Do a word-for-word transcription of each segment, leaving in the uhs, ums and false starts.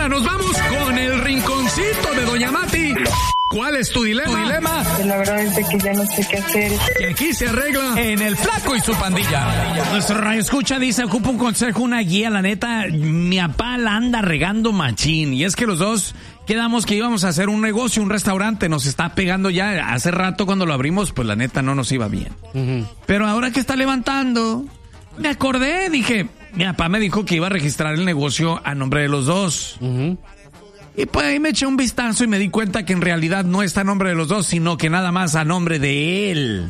ahora nos vamos con el rinconcito de Doña Mati. ¿Cuál es tu dilema? ¿Tu dilema? La verdad es de que ya no sé qué hacer. Que aquí se arregla en El Flaco y su pandilla. Nuestro radio escucha dice, ocupa un consejo, una guía, la neta, mi papá la anda regando machín. Y es que los dos quedamos que íbamos a hacer un negocio, un restaurante, nos está pegando ya. Hace rato cuando lo abrimos, pues la neta no nos iba bien. Uh-huh. Pero ahora que está levantando, me acordé, dije, mi papá me dijo que iba a registrar el negocio a nombre de los dos. Uh-huh. Y pues ahí me eché un vistazo y me di cuenta que en realidad no está a nombre de los dos, sino que nada más a nombre de él.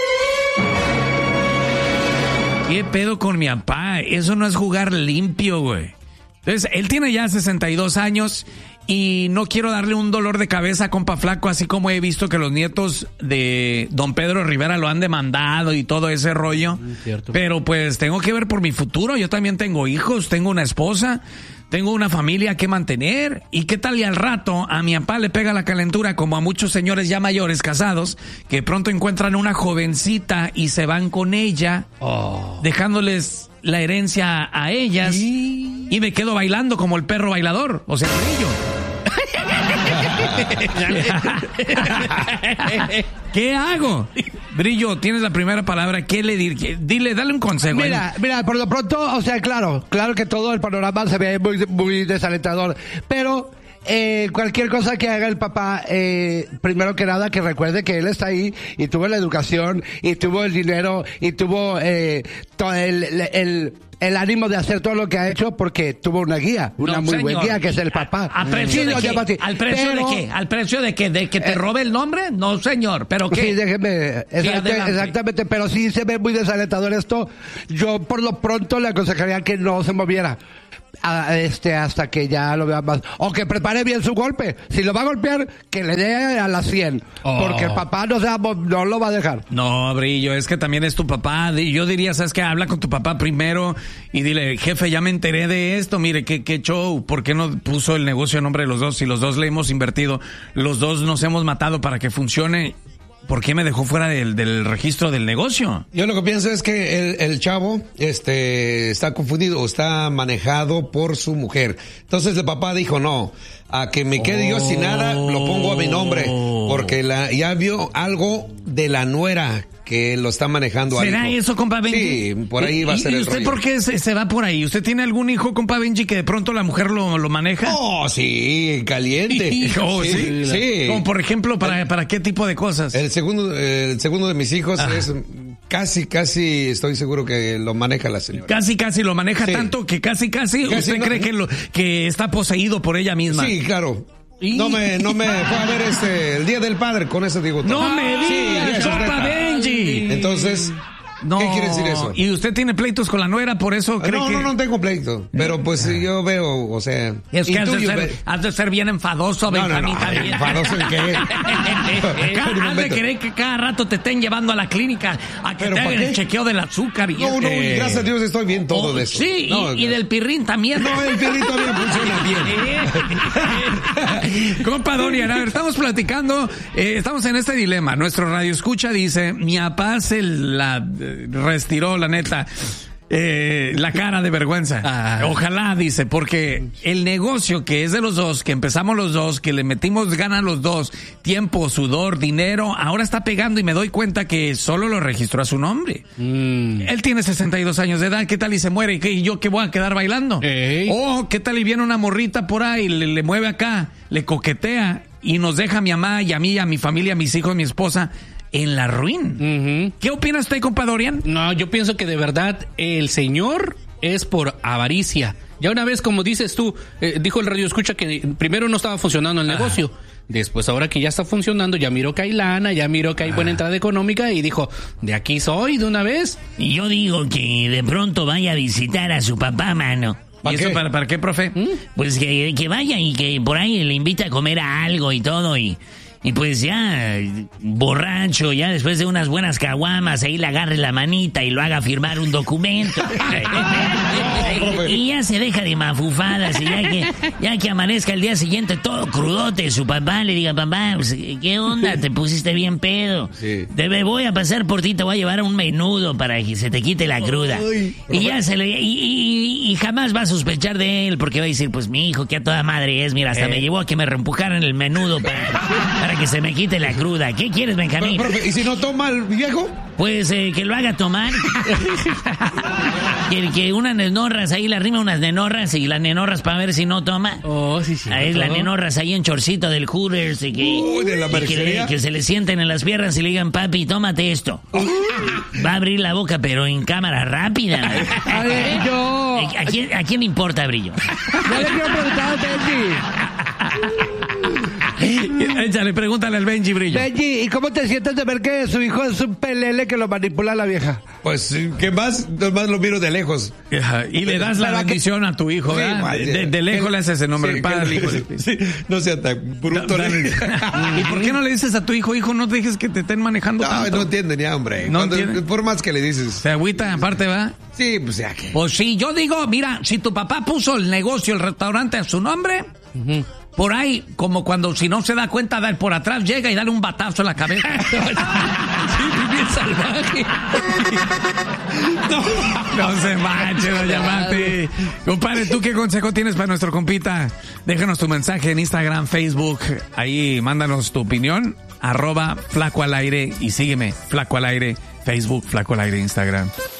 ¿Qué pedo con mi papá? Eso no es jugar limpio, güey. Entonces, él tiene ya sesenta y dos años y no quiero darle un dolor de cabeza a compa Flaco, así como he visto que los nietos de don Pedro Rivera lo han demandado y todo ese rollo. Cierto. Pero pues tengo que ver por mi futuro. Yo también tengo hijos, tengo una esposa, tengo una familia que mantener. ¿Y qué tal y al rato a mi papá le pega la calentura como a muchos señores ya mayores casados que pronto encuentran una jovencita y se van con ella, oh. dejándoles la herencia a ellas y... y me quedo bailando como el perro bailador, o sea, Brillo. ¿Qué hago? Brillo, tienes la primera palabra. ¿Qué le diré? Dile, dale un consejo. Mira, mira, por lo pronto, o sea, claro, claro que todo el panorama se ve muy, muy desalentador, pero eh, cualquier cosa que haga el papá, eh, primero que nada que recuerde que él está ahí y tuvo la educación y tuvo el dinero y tuvo eh, todo el, el, el el ánimo de hacer todo lo que ha hecho porque tuvo una guía, una no, muy buena guía que es el papá. ¿A, a precio sí, de qué? ¿Al precio pero, de qué? ¿Al precio de qué? ¿De que te eh, robe el nombre? No, señor, pero ¿qué? Sí, déjeme, sí, exact, exactamente, pero sí se ve muy desalentador esto. Yo por lo pronto le aconsejaría que no se moviera. A este hasta que ya lo vea más o que prepare bien su golpe. Si lo va a golpear, que le dé a las cien, oh. porque el papá no, sea, no lo va a dejar. No, Brillo, es que también es tu papá. Yo diría, ¿sabes qué? Habla con tu papá primero y dile, jefe, ya me enteré de esto, mire, qué, qué show, ¿por qué no puso el negocio a nombre de los dos? Si los dos le hemos invertido, los dos nos hemos matado para que funcione. ¿Por qué me dejó fuera del, del registro del negocio? Yo lo que pienso es que el, el chavo este está confundido o está manejado por su mujer. Entonces el papá dijo, no, a que me quede oh. yo sin nada, lo pongo a mi nombre. Porque la, ya vio algo de la nuera que lo está manejando. ¿Será hijo. eso, compa Benji? Sí, por ahí va a ser el rollo. ¿Y usted por qué se, se va por ahí? ¿Usted tiene algún hijo, compa Benji, que de pronto la mujer lo, lo maneja? Oh, sí, caliente. Oh, sí, sí. sí. Como por ejemplo, ¿para, ¿para qué tipo de cosas? El segundo, el segundo de mis hijos Ajá. es casi, casi estoy seguro que lo maneja la señora. Casi, casi lo maneja sí. tanto que casi, casi, casi ¿usted no, cree que, lo, que está poseído por ella misma? Sí, claro. No me, no me fue a ver este, el Día del Padre, con eso digo todo. ¡No me digas, sí, compa Benji! Entonces, no. ¿qué quiere decir eso? ¿Y usted tiene pleitos con la nuera, por eso cree no, que...? No, no, no tengo pleito, pero pues yo veo, o sea... Es que has de, ser, has de ser bien enfadoso, no, Benjamín, no, no, también. ¿enfadoso en qué? Has de querer que cada rato te estén llevando a la clínica a que te hagan el chequeo del azúcar. Y no, no, eh, y gracias a Dios estoy bien todo oh, de eso. Sí, no, y, y del pirrín también. No, el pirrín también funciona bien. Compa Dorian, a ver, estamos platicando, eh, estamos en este dilema. Nuestro radio escucha dice, mi papá se la eh, retiró, la neta, eh, la cara de vergüenza. Ah. Ojalá, dice, porque el negocio que es de los dos, que empezamos los dos, que le metimos ganas los dos, tiempo, sudor, dinero, ahora está pegando y me doy cuenta que solo lo registró a su nombre. Mm. Él tiene sesenta y dos años de edad, ¿qué tal y se muere? ¿Y, qué, y yo qué voy a quedar bailando? Hey. Oh, ¿qué tal y viene una morrita por ahí, le, le mueve acá, le coquetea y nos deja a mi mamá y a mí, a mi familia, a mis hijos, a mi esposa en la ruin? Uh-huh. ¿Qué opina usted, compa Dorian? No, yo pienso que de verdad el señor es por avaricia. Ya una vez, como dices tú, eh, dijo el radio escucha que primero no estaba funcionando el negocio. Ah. Después, ahora que ya está funcionando, ya miró que hay lana, ya miró que hay ah. buena entrada económica y dijo, de aquí soy de una vez. Y yo digo que de pronto vaya a visitar a su papá, mano. ¿Y eso para, para qué, profe? ¿Mm? Pues que, que vaya y que por ahí le invita a comer a algo y todo y... Y pues ya, borracho, ya después de unas buenas caguamas, ahí le agarre la manita y lo haga firmar un documento. Y ya se deja de mafufadas y ya que, ya que amanezca el día siguiente todo crudote, su papá le diga, papá, pues, ¿qué onda? Te pusiste bien pedo. Sí. Te me voy a pasar por ti, te voy a llevar un menudo para que se te quite la cruda. Ay, y ya se le, y, y, y jamás va a sospechar de él, porque va a decir, pues mi hijo, que a toda madre es, mira, hasta Eh. me llevó a que me reempujaran el menudo para, para que se me quite la cruda. ¿Qué quieres, Benjamín? Pero, profe, ¿y si no toma el viejo? Pues eh, que lo haga tomar. que, que unas nenorras, ahí le arrima unas nenorras y las nenorras para ver si no toma. Oh, sí, sí. Ahí las nenorras ahí en chorcito del Hooters y que, Uy, de la y que, le- mercería. que se le sienten en las piernas y le digan, papi, tómate esto. Va a abrir la boca, pero en cámara rápida. A ver, yo... Eh, ¿A quién, ¿A quién le importa, Brillo? Yo le quiero preguntar a Benji. Échale, pregúntale al Benji, Brillo. Benji, ¿y cómo te sientes de ver que su hijo es un pelele que lo manipula la vieja? Pues, ¿qué más? Más lo miro de lejos. Ajá, y le das la Para que- bendición a tu hijo, Sí, ¿verdad? madre. de, de lejos le haces el nombre Sí, del padre, que- hijo del- sí, no sea tan bruto. Da- dale. ¿Y por qué no le dices a tu hijo, hijo, no dejes que te estén manejando No, tanto? no entienden ya, hombre. No Cuando- entienden. por más que le dices. Se agüita, aparte, va. Sí, pues ya que. Pues sí, yo digo, mira, si tu papá puso el negocio, el restaurante a su nombre, por ahí, como cuando si no se da cuenta, da por atrás, llega y dale un batazo en la cabeza. Sí, bien salvaje. No se manche, doña Mati. Compadre, ¿tú qué consejo tienes para nuestro compita? Déjanos tu mensaje en Instagram, Facebook. Ahí mándanos tu opinión. Arroba Flaco al Aire y sígueme, Flaco al Aire, Facebook, Flaco al Aire, Instagram.